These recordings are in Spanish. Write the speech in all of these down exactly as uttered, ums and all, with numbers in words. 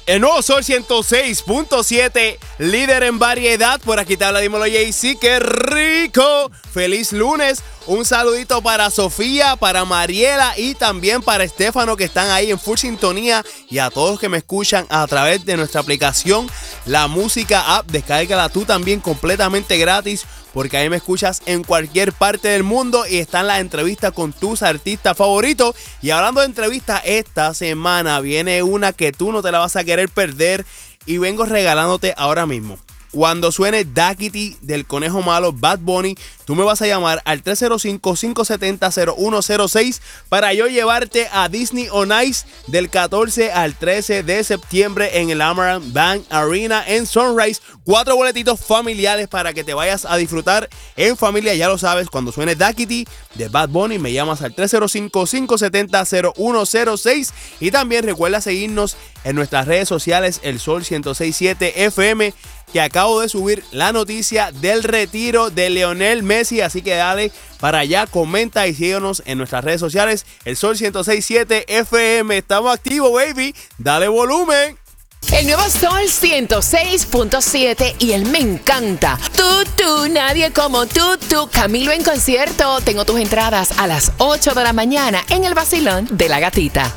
El nuevo Sol ciento seis punto siete, líder en variedad. Por aquí te habla, dímelo, Jay-Z, qué rico. Feliz lunes. Un saludito para Sofía, para Mariela y también para Estefano, que están ahí en full sintonía, y a todos que me escuchan a través de nuestra aplicación La Música App. Descárgala tú también completamente gratis, porque ahí me escuchas en cualquier parte del mundo y están las entrevistas con tus artistas favoritos. Y hablando de entrevistas, esta semana viene una que tú no te la vas a querer perder y vengo regalándote ahora mismo. Cuando suene Daquiti del Conejo Malo, Bad Bunny, tú me vas a llamar al tres cero cinco, cinco siete cero, cero uno cero seis para yo llevarte a Disney on Ice del catorce al trece de septiembre en el Amerant Bank Arena en Sunrise. Cuatro boletitos familiares para que te vayas a disfrutar en familia. Ya lo sabes, cuando suene Daquiti de Bad Bunny, me llamas al tres cero cinco, cinco siete cero, cero uno cero seis. Y también recuerda seguirnos en nuestras redes sociales, El Sol ciento seis punto siete F M, que acabo de subir la noticia del retiro de Lionel Messi, así que dale para allá, comenta y síguenos en nuestras redes sociales, El Sol ciento seis punto siete F M. Estamos activos, baby, dale volumen. El nuevo Sol ciento seis punto siete y él me encanta. Tú, tú, nadie como tú, tú. Camilo en concierto. Tengo tus entradas a las ocho de la mañana en el Vacilón de la Gatita.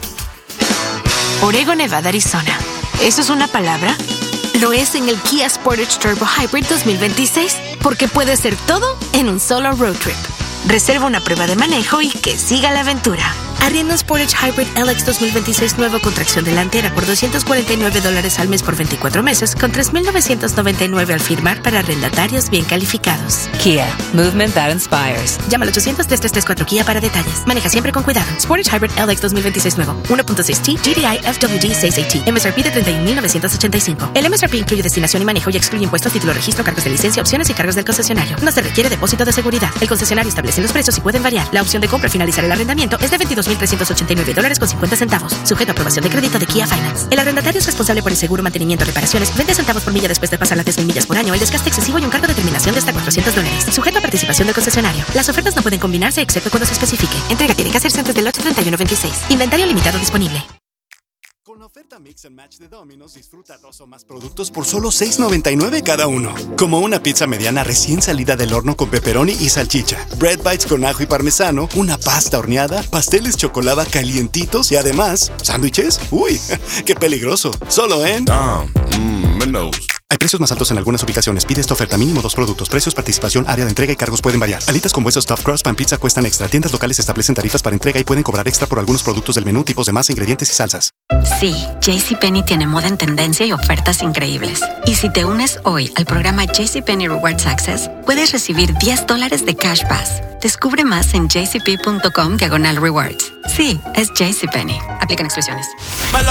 Oregon, Nevada, Arizona. ¿Eso es una palabra? Lo es en el Kia Sportage Turbo Hybrid dos mil veintiséis, porque puede ser todo en un solo road trip. Reserva una prueba de manejo y que siga la aventura. Arrienda un Sportage Hybrid L X dos mil veintiséis nuevo con tracción delantera por doscientos cuarenta y nueve dólares al mes por veinticuatro meses, con tres mil novecientos noventa y nueve al firmar para arrendatarios bien calificados. Kia, movement that inspires. Llama al ochocientos, tres tres tres cuatro Kia para detalles. Maneja siempre con cuidado. Sportage Hybrid L X dos mil veintiséis nuevo, uno punto seis T, G D I F W D seis A T, M S R P de treinta y un mil novecientos ochenta y cinco. El M S R P incluye destinación y manejo y excluye impuestos, título, registro, cargos de licencia, opciones y cargos del concesionario. No se requiere depósito de seguridad. El concesionario establece los precios y pueden variar. La opción de compra al finalizar el arrendamiento es de veintidós mil trescientos ochenta y nueve dólares con cincuenta centavos, sujeto a aprobación de crédito de Kia Finance. El arrendatario es responsable por el seguro, mantenimiento, reparaciones, veinte centavos por milla después de pasar las diez mil millas por año, el desgaste excesivo y un cargo de terminación de hasta cuatrocientos dólares, sujeto a participación del concesionario. Las ofertas no pueden combinarse excepto cuando se especifique. Entrega tiene que hacerse antes del ocho treinta y uno veintiséis. Inventario limitado disponible. Con la oferta Mix and Match de Domino's, disfruta dos o más productos por solo seis noventa y nueve cada uno. Como una pizza mediana recién salida del horno con pepperoni y salchicha, bread bites con ajo y parmesano, una pasta horneada, pasteles chocolate calientitos y además, ¿sándwiches? ¡Uy! ¡Qué peligroso! Solo en... Dom, mmm, Mendoza. Hay precios más altos en algunas ubicaciones. Pide esta oferta mínimo dos productos. Precios, participación, área de entrega y cargos pueden variar. Alitas con hueso, stuffed crust, pan pizza cuestan extra. Tiendas locales establecen tarifas para entrega y pueden cobrar extra por algunos productos del menú, tipos de masa, ingredientes y salsas. Sí, JCPenney tiene moda en tendencia y ofertas increíbles. Y si te unes hoy al programa JCPenney Rewards Access, puedes recibir diez dólares de Cash Pass. Descubre más en jcp punto com diagonal rewards. Sí, es JCPenney. Aplican exclusiones.